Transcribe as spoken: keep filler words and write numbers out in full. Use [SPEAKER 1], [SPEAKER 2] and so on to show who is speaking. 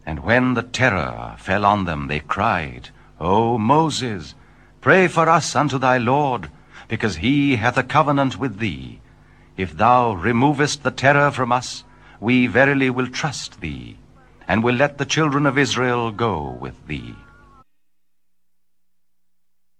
[SPEAKER 1] And when the terror fell on them, they cried, O Moses, pray for us unto thy Lord, because he hath a covenant with thee. If thou removest the terror from us, we verily will trust thee, and will let the children of Israel go with thee.